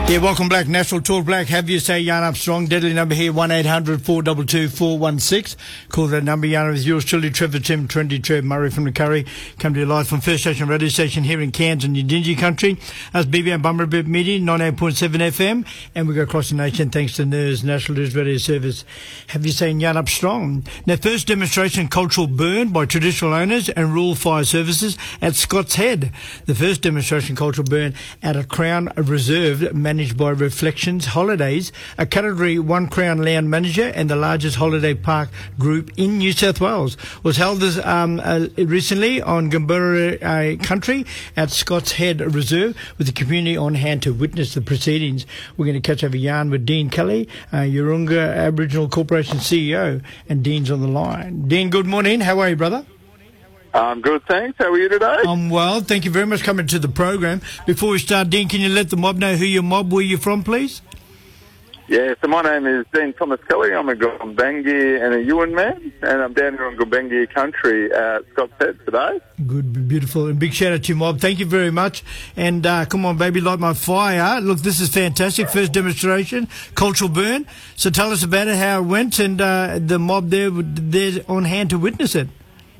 Yeah, welcome back. National Talk Black. Have you say Yarn Up Strong. Deadly number here, 1-800-422-416. Call that number. Yarn with yours truly, Trevor Tim, Trendy Trev Murray from the Curry. Come to you live from First Station Radio Station here in Cairns in Yidinji country. That's BBM Bummerbip Media, 98.7 FM. And we go across the nation thanks to NERS, National News Radio Service. Have you seen Yarn Up Strong? Now, first demonstration cultural burn by traditional owners and rural fire services at Scott's Head. The first demonstration cultural burn at a Crown Reserve managed by Reflections Holidays, a Category 1 Crown land manager and the largest holiday park group in New South Wales, was held recently on Goomera country at Scott's Head Reserve with the community on hand to witness the proceedings. We're going to catch up a yarn with Dean Kelly, Urunga Aboriginal Corporation CEO, and Dean's on the line. Dean, good morning. How are you, brother? I'm good, thanks. How are you today? I'm well. Thank you very much for coming to the program. Before we start, Dean, can you let the mob know who your mob, where you're from, please? Yeah, so my name is Dean Thomas Kelly. I'm a Gumbaynggirr and a Yuin man, and I'm down here on Gumbaynggirr country at Scott's Head today. Good, beautiful, and big shout out to your mob. Thank you very much. And come on, baby, light my fire. Look, this is fantastic. First demonstration, cultural burn. So tell us about it, how it went, and the mob there on hand to witness it.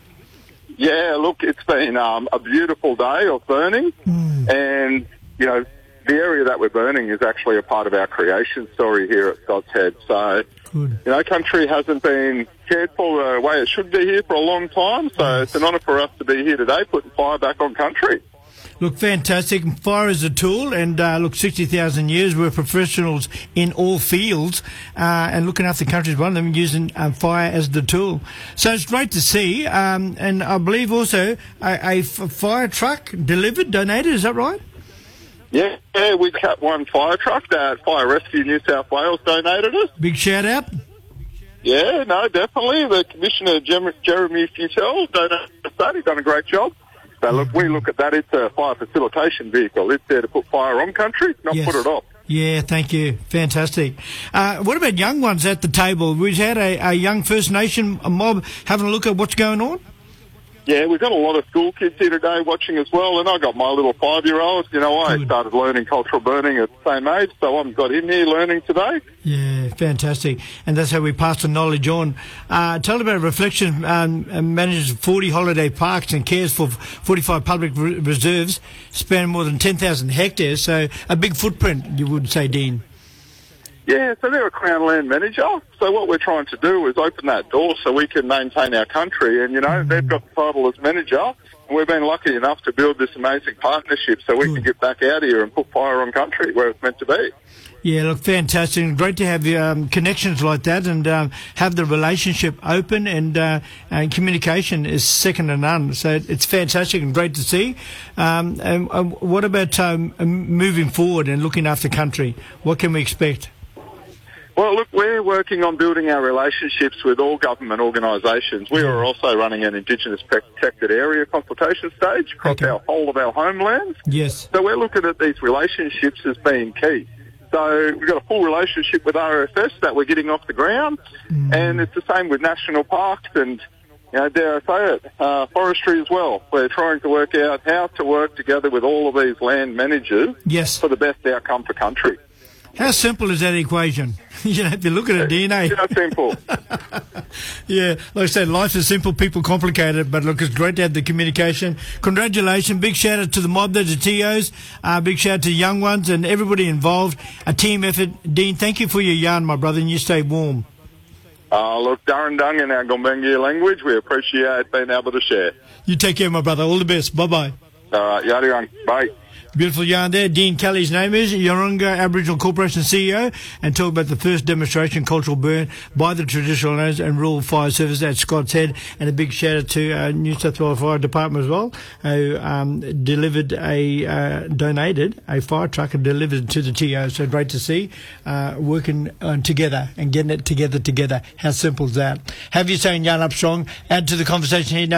Yeah, look, it's been a beautiful day of burning, and, you know, the area that we're burning is actually a part of our creation story here at Scott's Head. So, you know, country hasn't been cared for the way it should be here for a long time, so it's an honour for us to be here today putting fire back on country. Look, fantastic. Fire is a tool, and look, 60,000 years, we're professionals in all fields, and looking after the country is one of them, using fire as the tool. So it's great to see, and I believe also a fire truck delivered, donated, is that right? Yeah, we got one fire truck that Fire Rescue New South Wales donated us. Big shout out. Yeah, no, definitely. The Commissioner, Jeremy Futel, donated us that. He's done a great job. So look, we look at that, it's a fire facilitation vehicle. It's there to put fire on country, not put it off. Yeah, thank you. Fantastic. What about young ones at the table? We've had a young First Nation mob having a look at what's going on. Yeah, we've got a lot of school kids here today watching as well, and I got my little 5-year-old. You know, I started learning cultural burning at the same age, so I've got him here learning today. Yeah, fantastic. And that's how we pass the knowledge on. Tell about Reflection manages 40 holiday parks and cares for 45 public reserves, span more than 10,000 hectares, so a big footprint, you would say, Dean. Yeah, so they're a Crown land manager. So what we're trying to do is open that door so we can maintain our country. And, you know, they've got the title as manager. And we've been lucky enough to build this amazing partnership so we can get back out here and put fire on country where it's meant to be. Yeah, look, fantastic. Great to have connections like that and have the relationship open and communication is second to none. So it's fantastic and great to see. And what about moving forward and looking after country? What can we expect? Well, look, we're working on building our relationships with all government organisations. We are also running an Indigenous protected area consultation stage across our whole of our homelands. Yes. So we're looking at these relationships as being key. So we've got a full relationship with RFS that we're getting off the ground, and it's the same with national parks and, you know, dare I say it, forestry as well. We're trying to work out how to work together with all of these land managers for the best outcome for country. How simple is that equation? You know, if you look at it, DNA. It's not simple. Yeah, like I said, life is simple, people complicate it, but look, it's great to have the communication. Congratulations, big shout out to the mob, the TOs, big shout out to the young ones and everybody involved. A team effort. Dean, thank you for your yarn, my brother, and you stay warm. Look, Darren Dung in our Gumbaynggirr language, we appreciate being able to share. You take care, my brother. All the best. Bye-bye. All right, yada yang. Bye. Beautiful yarn there. Dean Kelly's name is, Urunga Aboriginal Corporation CEO, and talk about the first demonstration cultural burn by the traditional owners and rural fire service at Scott's Head. And a big shout out to New South Wales Fire Department as well, who donated a fire truck and delivered to the TO. So great to see, working together and getting it together. How simple is that? Have you saying Yarn Up Strong? Add to the conversation here now.